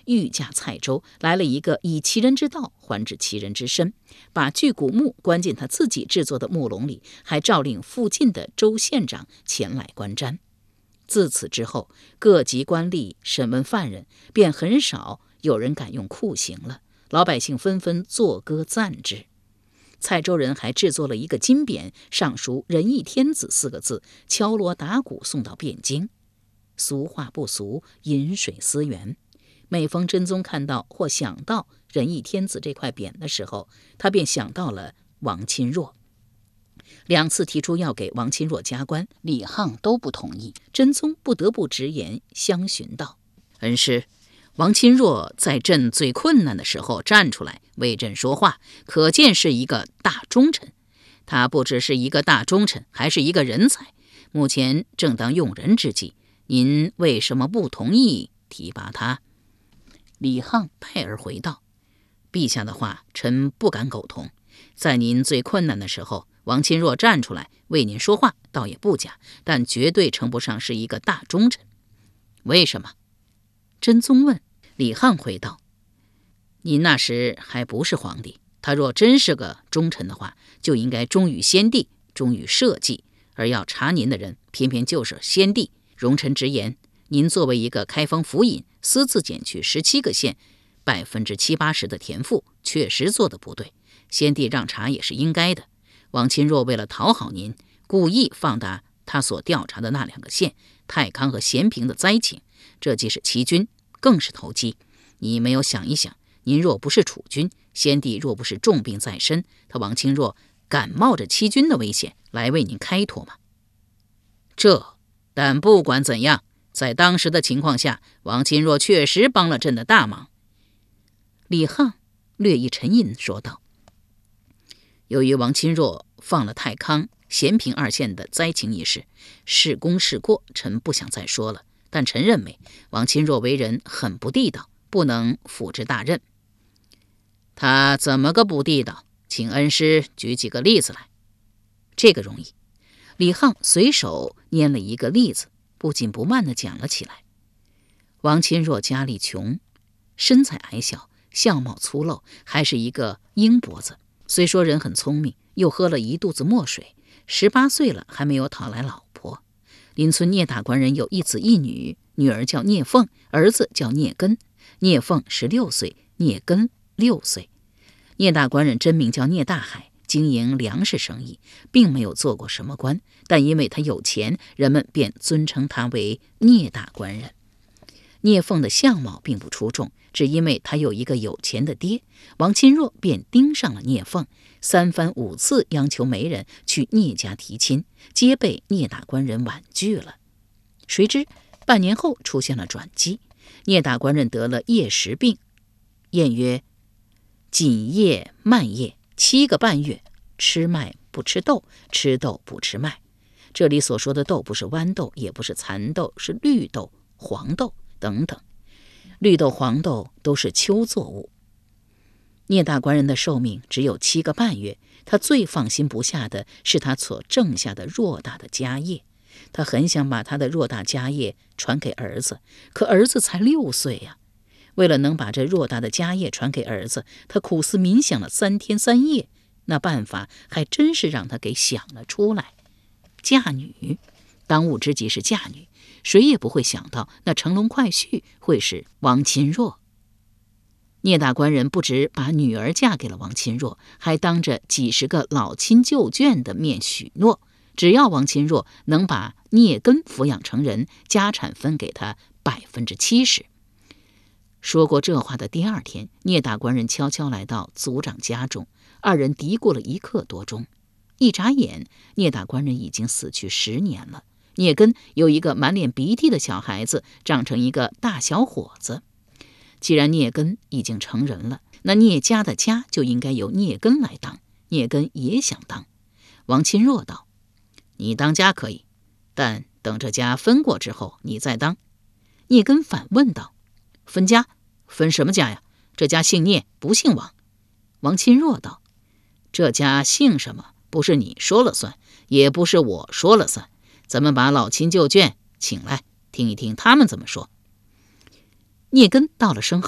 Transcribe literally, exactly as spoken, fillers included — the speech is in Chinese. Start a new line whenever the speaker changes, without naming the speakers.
御驾蔡州，来了一个以其人之道还治其人之身，把巨骨木关进他自己制作的木笼里，还诏令附近的州县长前来观瞻。自此之后，各级官吏审问犯人，便很少有人敢用酷刑了，老百姓纷纷作歌赞之。蔡州人还制作了一个金匾，上书仁义天子四个字，敲锣打鼓送到汴京。俗话不俗，饮水思源。每逢真宗看到或想到仁义天子这块匾的时候，他便想到了王钦若。两次提出要给王钦若加官，李沆都不同意，真宗不得不直言相询道：恩师，王钦若在朕最困难的时候站出来为朕说话，可见是一个大忠臣。他不只是一个大忠臣，还是一个人才。目前正当用人之际，您为什么不同意提拔他？李沆拜而回道：陛下的话，臣不敢苟同。在您最困难的时候，王钦若站出来为您说话，倒也不假，但绝对称不上是一个大忠臣。为什么？真宗问。李沆回道：您那时还不是皇帝，他若真是个忠臣的话，就应该忠于先帝，忠于社稷，而要查您的人偏偏就是先帝。容臣直言，您作为一个开封府尹，私自减去十七个县百分之七八十的田赋，确实做得不对，先帝让查也是应该的。王钦若为了讨好您，故意放大他所调查的那两个县太康和咸平的灾情，这既是欺君，更是投机。你没有想一想，您若不是储君，先帝若不是重病在身，他王钦若敢冒着欺君的危险来为您开脱吗？这但不管怎样，在当时的情况下，王钦若确实帮了朕的大忙。李沆略一沉吟说道：由于王钦若放了太康、咸平二县的灾情一事，是功是过，臣不想再说了。但臣认为王钦若为人很不地道，不能辅之大任。他怎么个不地道？请恩师举几个例子来。这个容易。李沆随手拈了一个例子，不紧不慢地讲了起来。王钦若家里穷，身材矮小，相貌粗陋，还是一个鹰脖子。虽说人很聪明，又喝了一肚子墨水，十八岁了还没有讨来老婆。邻村聂大官人有一子一女，女儿叫聂凤，儿子叫聂根。聂凤十六岁，聂根六岁。聂大官人真名叫聂大海，经营粮食生意，并没有做过什么官，但因为他有钱，人们便尊称他为聂大官人。聂凤的相貌并不出众，只因为他有一个有钱的爹，王钦若便盯上了聂凤，三番五次央求媒人去聂家提亲，皆被聂大官人婉拒了。谁知半年后出现了转机，聂大官人得了夜食病，谚曰：紧夜慢夜，七个半月，吃麦不吃豆，吃豆不吃麦。这里所说的豆不是豌豆，也不是蚕豆，是绿豆、黄豆等等。绿豆、黄豆都是秋作物。聂大官人的寿命只有七个半月，他最放心不下的是他所挣下的偌大的家业。他很想把他的偌大家业传给儿子，可儿子才六岁呀、啊。为了能把这偌大的家业传给儿子，他苦思冥想了三天三夜，那办法还真是让他给想了出来。嫁女，当务之急是嫁女，谁也不会想到那乘龙快婿会是王钦若。聂大官人不止把女儿嫁给了王钦若，还当着几十个老亲旧眷的面许诺，只要王钦若能把聂根抚养成人，家产分给他百分之七十。说过这话的第二天，聂大官人悄悄来到族长家中，二人嘀咕了一刻多钟。一眨眼，聂大官人已经死去十年了。聂根有一个满脸鼻涕的小孩子，长成一个大小伙子。既然聂根已经成人了，那聂家的家就应该由聂根来当。聂根也想当。王钦若道：你当家可以，但等这家分过之后你再当。聂根反问道：分家？分什么家呀？这家姓聂不姓王。王钦若道：这家姓什么不是你说了算，也不是我说了算，咱们把老亲旧眷请来听一听他们怎么说。聂根到了声